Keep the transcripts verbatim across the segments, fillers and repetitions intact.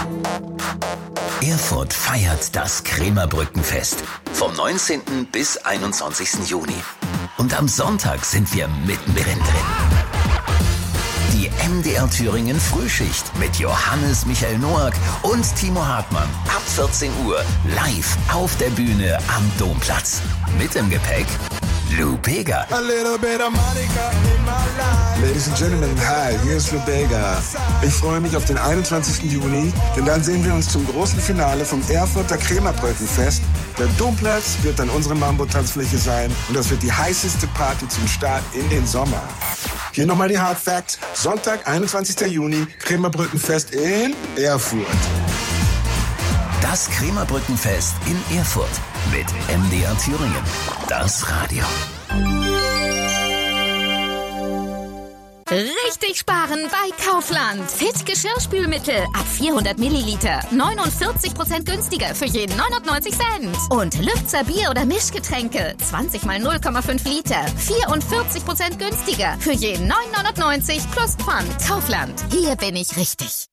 Erfurt feiert das Krämerbrückenfest vom neunzehnten bis einundzwanzigsten Juni. Und am Sonntag sind wir mittendrin drin. Die M D R Thüringen Frühschicht mit Johannes Michael Noack und Timo Hartmann ab vierzehn Uhr live auf der Bühne am Domplatz. Mit im Gepäck Lou Bega. A little bit of Monica in my life. Ladies and Gentlemen, hi, hier ist Lou Bega. Ich freue mich auf den einundzwanzigsten Juni, denn dann sehen wir uns zum großen Finale vom Erfurter Krämerbrückenfest. Der Domplatz wird dann unsere Mambo-Tanzfläche sein und das wird die heißeste Party zum Start in den Sommer. Hier nochmal die Hard Facts. Sonntag, einundzwanzigsten Juni, Krämerbrückenfest in Erfurt. Das Krämerbrückenfest in Erfurt mit M D R Thüringen. Das Radio. Richtig sparen bei Kaufland. Fit Geschirrspülmittel ab vierhundert Milliliter. neunundvierzig Prozent günstiger für jeden neunundneunzig Cent. Und Lübzer Bier- oder Mischgetränke. zwanzig mal null Komma fünf Liter. vierundvierzig Prozent günstiger für jeden neun neunundneunzig plus Pfand. Kaufland. Hier bin ich richtig.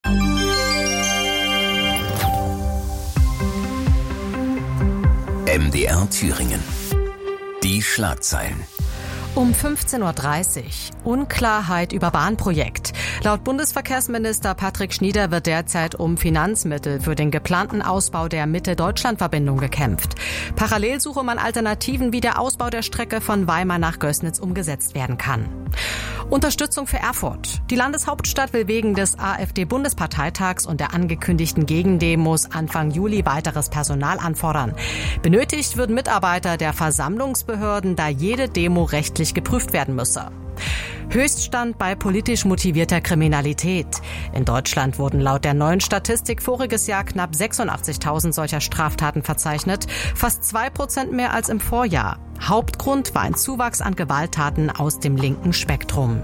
M D R Thüringen. Die Schlagzeilen. Um fünfzehn Uhr dreißig. Unklarheit über Bahnprojekt. Laut Bundesverkehrsminister Patrick Schnieder wird derzeit um Finanzmittel für den geplanten Ausbau der Mitte-Deutschland-Verbindung gekämpft. Parallel suche man Alternativen, wie der Ausbau der Strecke von Weimar nach Gößnitz umgesetzt werden kann. Unterstützung für Erfurt. Die Landeshauptstadt will wegen des AfD-Bundesparteitags und der angekündigten Gegendemos Anfang Juli weiteres Personal anfordern. Benötigt würden Mitarbeiter der Versammlungsbehörden, da jede Demo rechtlich geprüft werden müsse. Höchststand bei politisch motivierter Kriminalität. In Deutschland wurden laut der neuen Statistik voriges Jahr knapp sechsundachtzigtausend solcher Straftaten verzeichnet, fast zwei Prozent mehr als im Vorjahr. Hauptgrund war ein Zuwachs an Gewalttaten aus dem linken Spektrum.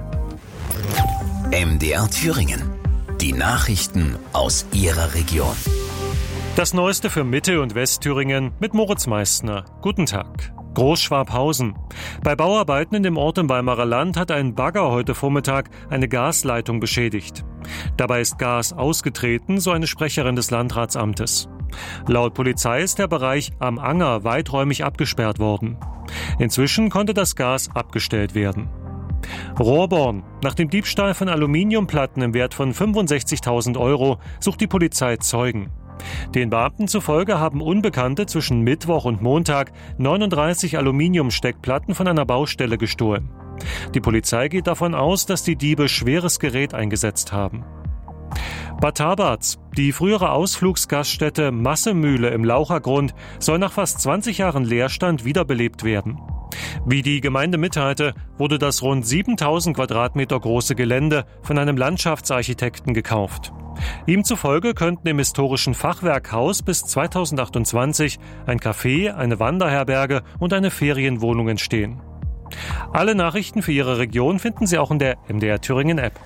M D R Thüringen. Die Nachrichten aus Ihrer Region. Das Neueste für Mitte- und Westthüringen mit Moritz Meissner. Guten Tag. Großschwabhausen. Bei Bauarbeiten in dem Ort im Weimarer Land hat ein Bagger heute Vormittag eine Gasleitung beschädigt. Dabei ist Gas ausgetreten, so eine Sprecherin des Landratsamtes. Laut Polizei ist der Bereich am Anger weiträumig abgesperrt worden. Inzwischen konnte das Gas abgestellt werden. Rohrborn. Nach dem Diebstahl von Aluminiumplatten im Wert von fünfundsechzigtausend Euro sucht die Polizei Zeugen. Den Beamten zufolge haben Unbekannte zwischen Mittwoch und Montag neununddreißig Aluminiumsteckplatten von einer Baustelle gestohlen. Die Polizei geht davon aus, dass die Diebe schweres Gerät eingesetzt haben. Bad Tabarz. Die frühere Ausflugsgaststätte Massemühle im Lauchergrund soll nach fast zwanzig Jahren Leerstand wiederbelebt werden. Wie die Gemeinde mitteilte, wurde das rund siebentausend Quadratmeter große Gelände von einem Landschaftsarchitekten gekauft. Ihm zufolge könnten im historischen Fachwerkhaus bis zweitausendachtundzwanzig ein Café, eine Wanderherberge und eine Ferienwohnung entstehen. Alle Nachrichten für Ihre Region finden Sie auch in der M D R Thüringen App.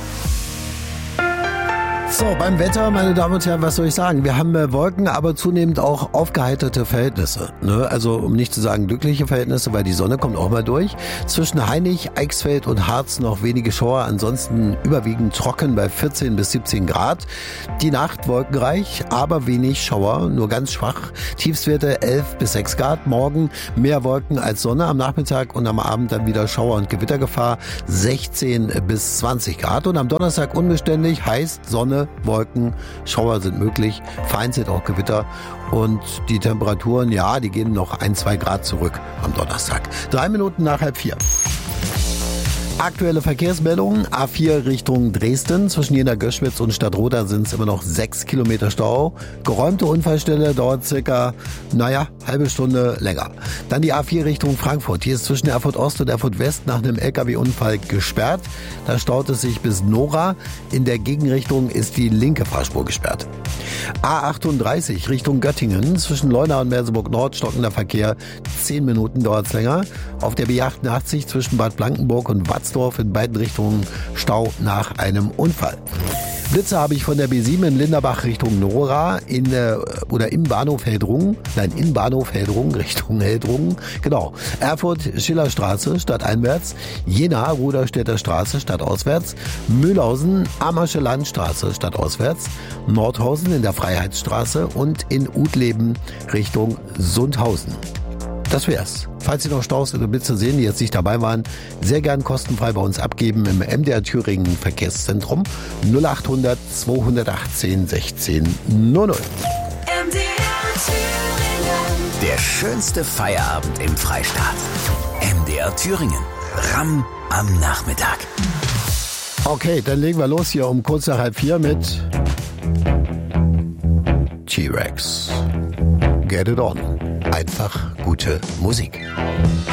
So, beim Wetter, meine Damen und Herren, was soll ich sagen? Wir haben äh, Wolken, aber zunehmend auch aufgeheiterte Verhältnisse. Ne? Also, um nicht zu sagen glückliche Verhältnisse, weil die Sonne kommt auch mal durch. Zwischen Hainich, Eichsfeld und Harz noch wenige Schauer, ansonsten überwiegend trocken bei vierzehn bis siebzehn Grad. Die Nacht wolkenreich, aber wenig Schauer, nur ganz schwach. Tiefstwerte elf bis sechs Grad. Morgen mehr Wolken als Sonne am Nachmittag und am Abend dann wieder Schauer- und Gewittergefahr sechzehn bis zwanzig Grad. Und am Donnerstag unbeständig, heißt Sonne, Wolken, Schauer sind möglich, vereinzelt auch Gewitter und die Temperaturen, ja, die gehen noch ein, zwei Grad zurück am Donnerstag. Drei Minuten nach halb vier. Aktuelle Verkehrsmeldungen, A vier Richtung Dresden, zwischen Jena-Göschwitz und Stadtroda sind es immer noch sechs Kilometer Stau. Geräumte Unfallstelle dauert circa, naja, halbe Stunde länger. Dann die A vier Richtung Frankfurt, hier ist zwischen Erfurt Ost und Erfurt West nach einem L K W-Unfall gesperrt. Da staut es sich bis Nora, in der Gegenrichtung ist die linke Fahrspur gesperrt. A achtunddreißig Richtung Göttingen, zwischen Leuna und Merseburg Nord stockender Verkehr, zehn Minuten dauert es länger. Auf der B achtundachtzig zwischen Bad Blankenburg und Watzdorf in beiden Richtungen Stau nach einem Unfall. Blitze habe ich von der B sieben in Linderbach Richtung Nora in äh, oder im Bahnhof Heldrungen, nein, in Bahnhof Heldrungen Richtung Heldrungen, genau. Erfurt Schillerstraße stadteinwärts, Jena Ruderstädter Straße stadtauswärts, Mühlhausen Ammersche Landstraße stadtauswärts, Nordhausen in der Freiheitsstraße und in Utleben Richtung Sundhausen. Das wär's. Falls Sie noch Staus oder Blitze sehen, die jetzt nicht dabei waren, sehr gern kostenfrei bei uns abgeben im M D R Thüringen Verkehrszentrum null achthundert zweihundertachtzehn sechzehn null null. M D R Thüringen. Der schönste Feierabend im Freistaat. M D R Thüringen. Ramm am Nachmittag. Okay, dann legen wir los hier um kurz nach halb vier mit T-Rex. Get it on. Einfach gute Musik.